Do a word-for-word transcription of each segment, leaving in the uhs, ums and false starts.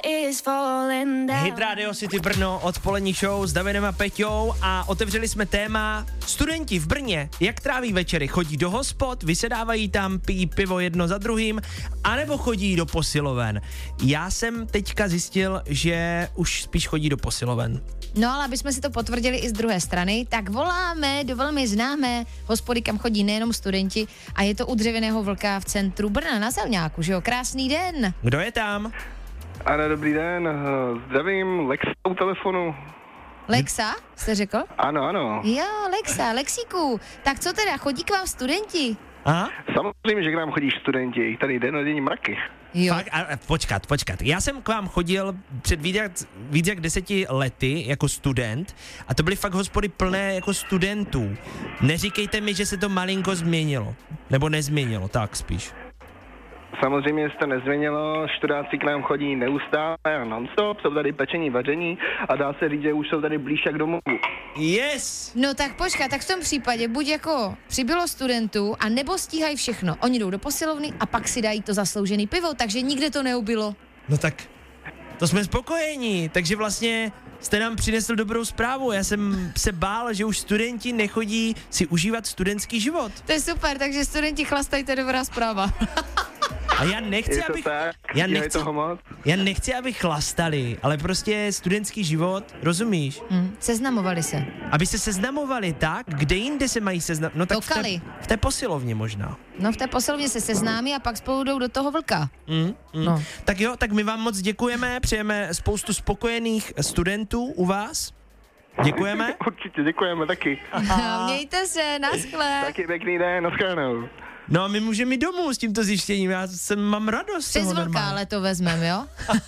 Hit Radio City Brno, odpolední show s Davidem a Peťou a otevřeli jsme téma studenti v Brně, jak tráví večery, chodí do hospod, vysedávají tam, pijí pivo jedno za druhým, anebo chodí do posiloven. Já jsem teďka zjistil, že už spíš chodí do posiloven. No ale aby jsme si to potvrdili i z druhé strany, tak voláme do velmi známé hospody, kam chodí nejenom studenti a je to u Dřevěného vlka v centru Brna na Zelňáku, že jo? Krásný den. Kdo je tam? Ano, dobrý den, zdravím, Lexa u telefonu. Lexa, jste řekl? Ano, ano. Jo, Lexa, Lexíku. Tak co teda, chodí k vám studenti? Aha. Samozřejmě, že k nám chodí studenti, jich tady den a denní mraky. Jo. Fakt, a, a, počkat, počkat. Já jsem k vám chodil před víc jak, víc jak deseti lety jako student a to byly fakt hospody plné jako studentů. Neříkejte mi, že se to malinko změnilo. Nebo nezměnilo, tak spíš. Samozřejmě se to nezměnilo, študáci k nám chodí neustále a non-stop, jsou tady pečení, vaření a dá se říct, že už jsou tady blíž jak domů. Yes! No tak počkat, tak v tom případě buď jako přibylo studentů a nebo stíhají všechno. Oni jdou do posilovny a pak si dají to zasloužený pivo, takže nikde to neubylo. No tak, to jsme spokojení, takže vlastně jste nám přinesl dobrou zprávu. Já jsem se bál, že už studenti nechodí si užívat studentský život. To je super, takže studenti chlastají, to je dobrá zpráva. A já nechci, Je to abych, tak, já je nechci, toho moc. já nechci, abych chlastali, ale prostě studentský život, rozumíš? Hmm, seznamovali se. Aby se seznamovali, tak? Kde jinde se mají seznamovat? No tak v té, Dokali. v té posilovně možná. No v té posilovně se seznámí a pak spolu jdou do toho vlka. Mm, mm. No. Tak jo, tak my vám moc děkujeme, přejeme spoustu spokojených studentů u vás. Děkujeme. Určitě, děkujeme taky. Mějte se, naschle. Taky pěkný den, nashledanou. No a my můžeme jít domů s tímto zjištěním, já jsem, mám radost. z Přes toho vlka, normálně. ale to vezmem, jo?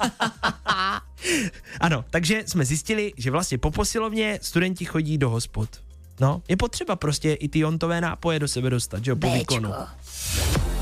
Ano, takže jsme zjistili, že vlastně po posilovně studenti chodí do hospod. No, je potřeba prostě i ty jontové nápoje do sebe dostat, že jo, po výkonu. Béčko.